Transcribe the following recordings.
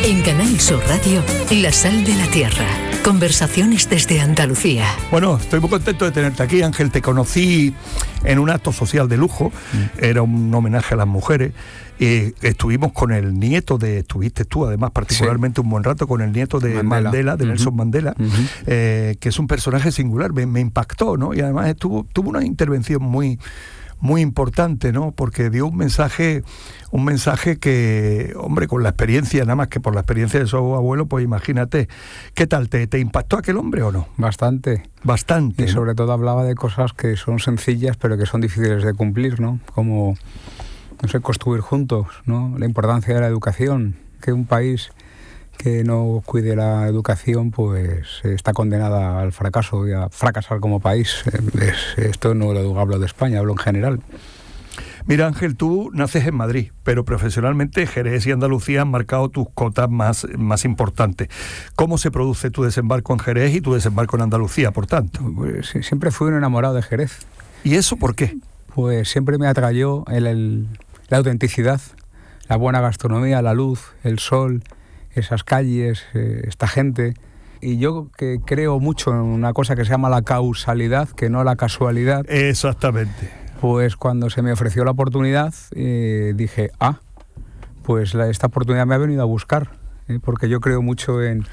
En Canal Sur Radio, La Sal de la Tierra. Conversaciones desde Andalucía. Bueno, estoy muy contento de tenerte aquí, Ángel. Te conocí en un acto social de lujo. Era un homenaje a las mujeres. Estuvimos con el nieto estuviste tú además particularmente un buen rato con el nieto de Mandela, de Nelson Mandela, que es un personaje singular. Me impactó, ¿no? Y además tuvo una intervención muy importante, ¿no? Porque dio un mensaje que, hombre, con la experiencia, nada más que por la experiencia de su abuelo, pues imagínate, ¿qué tal? ¿Te impactó aquel hombre o no? Bastante. Bastante. Y sobre todo hablaba de cosas que son sencillas, pero que son difíciles de cumplir, ¿no? Como, no sé, construir juntos, ¿no? La importancia de la educación, que un país que no cuide la educación, pues está condenada al fracaso y a fracasar como país. Esto no lo hablo de España, hablo en general. Mira, Ángel, tú naces en Madrid, pero profesionalmente Jerez y Andalucía han marcado tus cotas más importantes. ¿Cómo se produce tu desembarco en Jerez y tu desembarco en Andalucía, por tanto? Pues, siempre fui un enamorado de Jerez. ¿Y eso por qué? Pues siempre me atrayó la autenticidad, la buena gastronomía, la luz, el sol, esas calles, esta gente. Y yo que creo mucho en una cosa que se llama la causalidad, que no la casualidad. Exactamente. Pues cuando se me ofreció la oportunidad, dije, pues esta oportunidad me ha venido a buscar, porque yo creo mucho en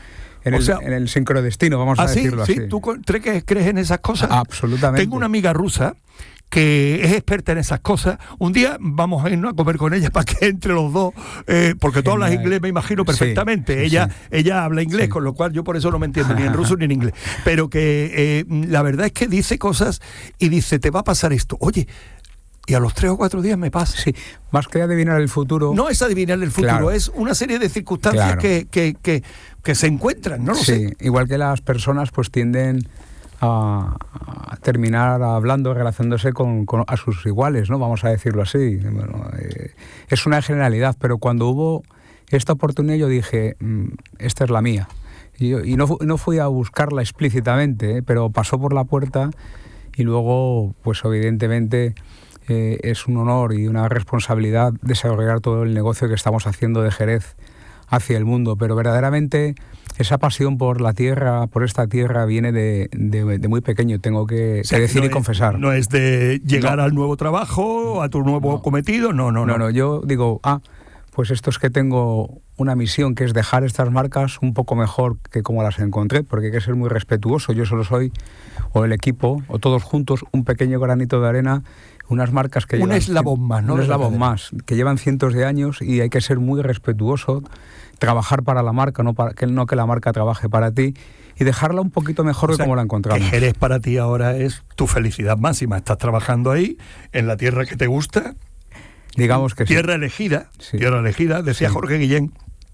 el sincrodestino, vamos a decirlo así. ¿Sí? ¿Tú crees en esas cosas? Absolutamente. Tengo una amiga rusa que es experta en esas cosas. Un día vamos a irnos a comer con ella para que entre los dos, porque tú hablas inglés, me imagino, perfectamente. Sí, ella habla inglés, con lo cual yo por eso no me entiendo ni en ruso ni en inglés. Pero que la verdad es que dice cosas y dice, te va a pasar esto. Oye, y a los 3 o 4 días me pasa. Sí, más que adivinar el futuro. No es adivinar el futuro, claro. Es una serie de circunstancias que se encuentran, no lo sé. Igual que las personas pues tienden a terminar hablando, relacionándose a sus iguales, ¿no? Vamos a decirlo así. Bueno, es una generalidad, pero cuando hubo esta oportunidad yo dije, esta es la mía. Y no fui a buscarla explícitamente, pero pasó por la puerta y luego, pues evidentemente, es un honor y una responsabilidad desarrollar todo el negocio que estamos haciendo de Jerez hacia el mundo, pero verdaderamente esa pasión por la tierra, por esta tierra, viene de muy pequeño, tengo que decir y confesar. No es de llegar al nuevo trabajo, a tu nuevo cometido, no. Yo digo, pues esto es que tengo una misión, que es dejar estas marcas un poco mejor que como las encontré, porque hay que ser muy respetuoso. Yo solo soy, o el equipo, o todos juntos, un pequeño granito de arena, unas marcas que llevan... Un eslabón más, que llevan cientos de años, y hay que ser muy respetuoso, trabajar para la marca, no que la marca trabaje para ti, y dejarla un poquito mejor de como la encontramos. Que Jerez para ti ahora es tu felicidad máxima. Estás trabajando ahí, en la tierra que te gusta. Digamos que tierra elegida, tierra elegida, decía Jorge Guillén,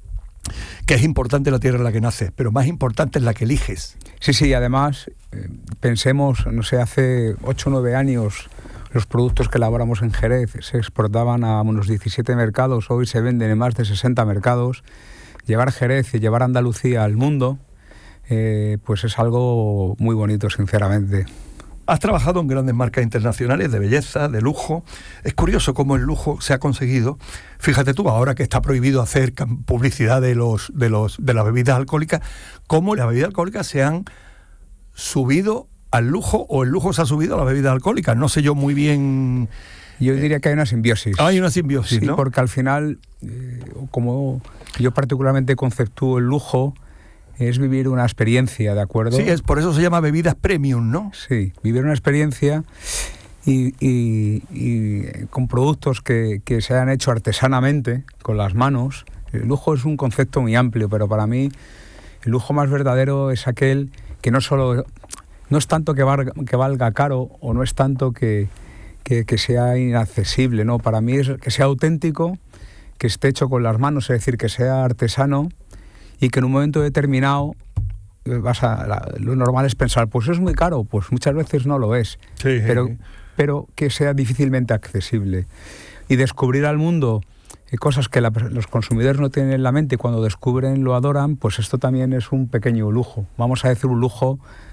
que es importante la tierra en la que naces, pero más importante es la que eliges. Sí, además, pensemos, no sé, hace 8 o 9 años los productos que elaboramos en Jerez se exportaban a unos 17 mercados, hoy se venden en más de 60 mercados. Llevar Jerez y llevar Andalucía al mundo, pues es algo muy bonito, sinceramente. Has trabajado en grandes marcas internacionales de belleza, de lujo. Es curioso cómo el lujo se ha conseguido. Fíjate tú, ahora que está prohibido hacer publicidad de las bebidas alcohólicas, cómo las bebidas alcohólicas se han subido al lujo, o el lujo se ha subido a las bebidas alcohólicas. No sé yo muy bien. Yo diría que hay una simbiosis. Hay una simbiosis, sí, ¿no? Porque al final, como yo particularmente conceptúo el lujo, es vivir una experiencia, ¿de acuerdo? Sí, por eso se llama bebidas premium, ¿no? Sí, vivir una experiencia y con productos que se han hecho artesanamente, con las manos. El lujo es un concepto muy amplio, pero para mí el lujo más verdadero es aquel que no es tanto que valga caro, o no es tanto que sea inaccesible, ¿no? Para mí es que sea auténtico, que esté hecho con las manos, es decir, que sea artesano, y que en un momento determinado lo normal es pensar, pues es muy caro, pues muchas veces no lo es, sí, pero que sea difícilmente accesible. Y descubrir al mundo cosas que los consumidores no tienen en la mente, y cuando descubren lo adoran, pues esto también es un pequeño lujo. Vamos a decir un lujo